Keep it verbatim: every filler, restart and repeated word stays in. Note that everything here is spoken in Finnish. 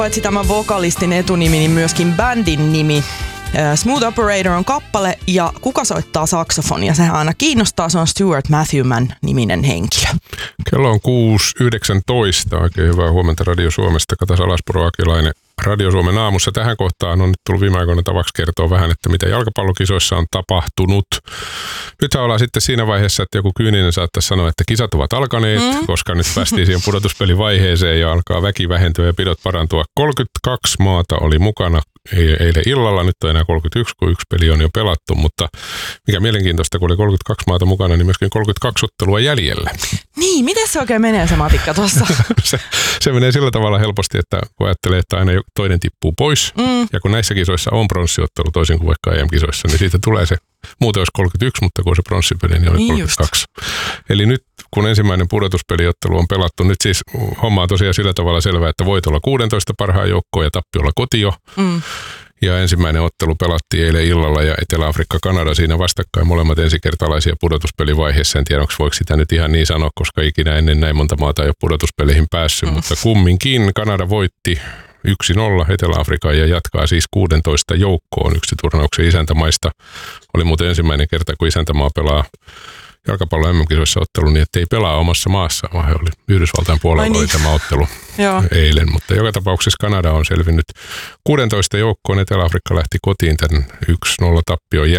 Paitsi tämä vokalistin etunimi, niin myöskin bändin nimi. Smooth Operator on kappale ja kuka soittaa saksofonia? Sehän aina kiinnostaa, se on Stuart Matthewman-niminen henkilö. Kello on kuusi yhdeksäntoista. Oikein hyvää huomenta Radio Suomesta. Kata Salaspuro, Akilainen Radio Suomen aamussa. Tähän kohtaan on nyt tullut viime aikoina tavaksi kertoa vähän, että mitä jalkapallokisoissa on tapahtunut. Nythän ollaan sitten siinä vaiheessa, että joku kyyninen saattaisi sanoa, että kisat ovat alkaneet, mm. koska nyt päästiin siihen pudotuspelivaiheeseen ja alkaa väki vähentyä ja pidot parantua. kolmekymmentäkaksi maata oli mukana eilen illalla, nyt on enää kolmekymmentäyksi, kun yksi peli on jo pelattu, mutta mikä mielenkiintoista, kun oli kolmekymmentäkaksi maata mukana, niin myöskin kolmekymmentäkaksi ottelua jäljellä. Niin, miten se oikein menee se matikka tuossa? se, se menee sillä tavalla helposti, että kun ajattelee, että aina toinen tippuu pois, mm. ja kun näissä kisoissa on pronssiottelu toisin kuin vaikka E M-kisoissa, niin siitä tulee se, muuten olisi kolmekymmentäyksi, mutta kun se pronssipeli, niin oli niin kolmekymmentäkaksi. Just. Eli nyt kun ensimmäinen pudotuspeliottelu on pelattu, nyt siis homma on tosiaan sillä tavalla selvää, että voit olla kuusitoista parhaan joukkoon ja tappiolla kotio. Mm. Ja ensimmäinen ottelu pelattiin eilen illalla ja Etelä-Afrikka, Kanada siinä vastakkain, molemmat ensikertalaisia pudotuspelivaiheessa. En tiedä, onko voiko sitä nyt ihan niin sanoa, koska ikinä ennen näin monta maata ei ole pudotuspeleihin päässyt, mm. mutta kumminkin Kanada voitti yksi nolla Etelä-Afrikan ja jatkaa siis kuusitoista joukkoon yksi turnauksen isäntämaista. Oli muuten ensimmäinen kerta, kun isäntämaa pelaa jalkapallon M M-kisoissa ottelu niin, että ei pelaa omassa maassa, vaan he oli Yhdysvaltain puolella niin. Oli tämä ottelu eilen. Mutta joka tapauksessa Kanada on selvinnyt kuusitoista joukkoon. Etelä-Afrikka lähti kotiin tämän yksi nolla tappion